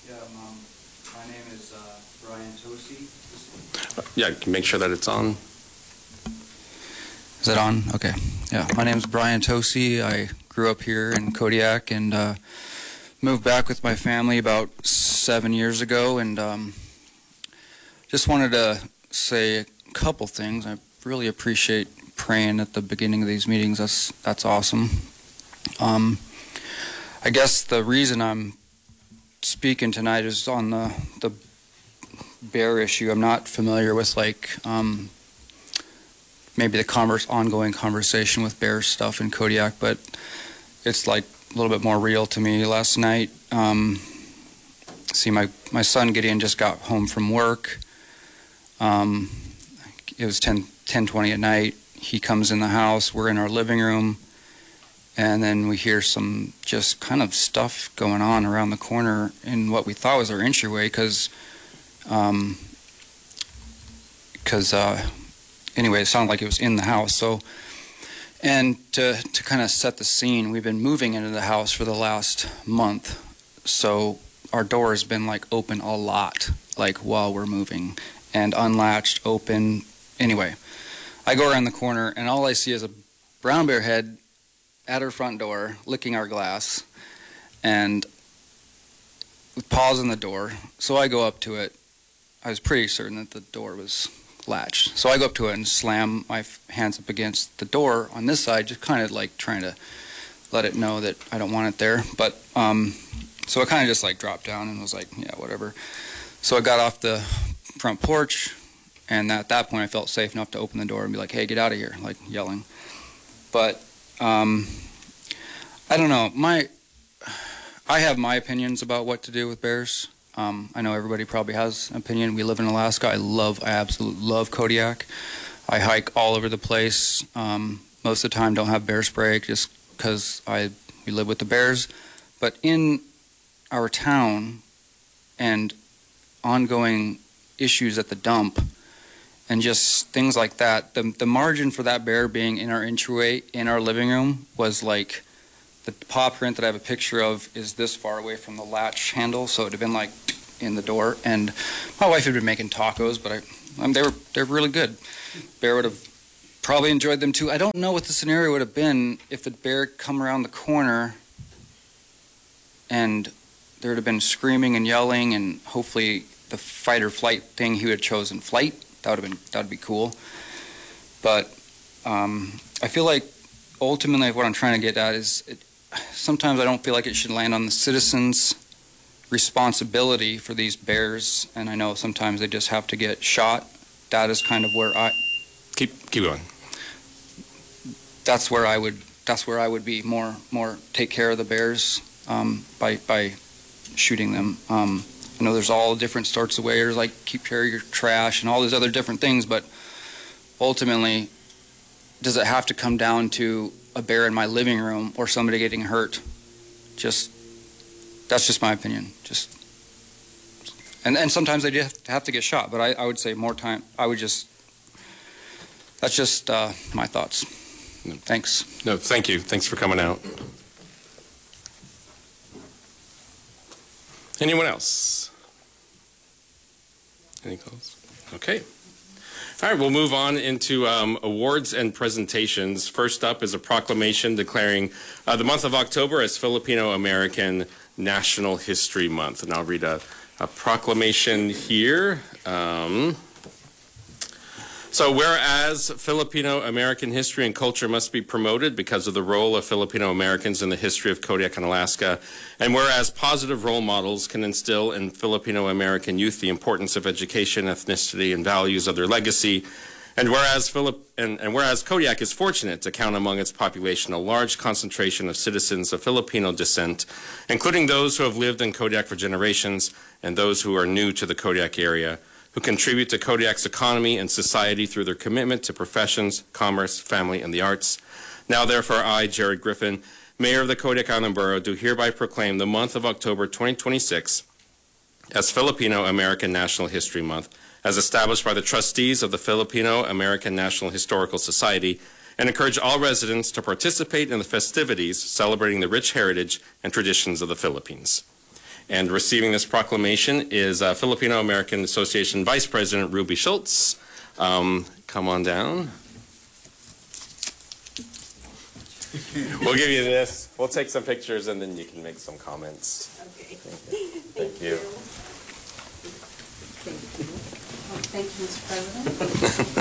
Yeah, my name is Brian Tosi. Yeah, make sure that it's on. Is that on? Okay. Yeah, my name is Brian Tosi. I grew up here in Kodiak and moved back with my family about 7 years ago, and just wanted to say a couple things. I really appreciate praying at the beginning of these meetings. That's awesome. I guess the reason I'm speaking tonight is on the bear issue. I'm not familiar with maybe the ongoing conversation with bear stuff in Kodiak, but it's like a little bit more real to me. Last night, see, my son Gideon just got home from work. It was 10:20 at night. He comes in the house. We're in our living room, and then we hear some just kind of stuff going on around the corner in what we thought was our entryway, because anyway, it sounded like it was in the house. So, and to kind of set the scene, we've been moving into the house for the last month, so our door has been like open a lot, like while we're moving, and unlatched, open. Anyway, I go around the corner, and all I see is a brown bear head at our front door, licking our glass, and with paws in the door. So I go up to it. I was pretty certain that the door was latched. So I go up to it and slam my hands up against the door on this side, just kind of like trying to let it know that I don't want it there. But so I kind of just like dropped down and was like, yeah, whatever. So I got off the front porch, and at that point I felt safe enough to open the door and be like, hey, get out of here, like yelling. But I don't know. I have my opinions about what to do with bears. I know everybody probably has an opinion. We live in Alaska. I absolutely love Kodiak. I hike all over the place. Most of the time don't have bear spray just because we live with the bears. But in our town and ongoing issues at the dump and just things like that, the margin for that bear being in our entryway in our living room was like, the paw print that I have a picture of is this far away from the latch handle, so it would have been like in the door. And my wife had been making tacos, but they're really good. Bear would have probably enjoyed them too. I don't know what the scenario would have been if the bear come around the corner and there would have been screaming and yelling, and hopefully the fight or flight thing, he would have chosen flight. That would be cool. But I feel like ultimately what I'm trying to get at is sometimes I don't feel like it should land on the citizens' responsibility for these bears, and I know sometimes they just have to get shot. That is kind of where I keep going. That's where I would be more take care of the bears by shooting them. I know there's all different sorts of ways, like keep care of your trash and all these other different things, but ultimately, does it have to come down to a bear in my living room or somebody getting hurt? That's just my opinion. And sometimes they just have to get shot, but I would say more time. That's just my thoughts. No. Thanks. No, thank you. Thanks for coming out. Anyone else? Any calls? Okay. All right, we'll move on into awards and presentations. First up is a proclamation declaring the month of October as Filipino-American National History Month. And I'll read a proclamation here. So whereas Filipino-American history and culture must be promoted because of the role of Filipino-Americans in the history of Kodiak and Alaska, and whereas positive role models can instill in Filipino-American youth the importance of education, ethnicity, and values of their legacy, and whereas Kodiak is fortunate to count among its population a large concentration of citizens of Filipino descent, including those who have lived in Kodiak for generations and those who are new to the Kodiak area, who contribute to Kodiak's economy and society through their commitment to professions, commerce, family, and the arts. Now, therefore, I, Jared Griffin, Mayor of the Kodiak Island Borough, do hereby proclaim the month of October 2026 as Filipino-American National History Month, as established by the trustees of the Filipino-American National Historical Society, and encourage all residents to participate in the festivities celebrating the rich heritage and traditions of the Philippines. And receiving this proclamation is Filipino American Association Vice President Ruby Schultz. Come on down. We'll give you this. We'll take some pictures and then you can make some comments. Okay. Thank you. Thank you. Well, thank you, Mr. President.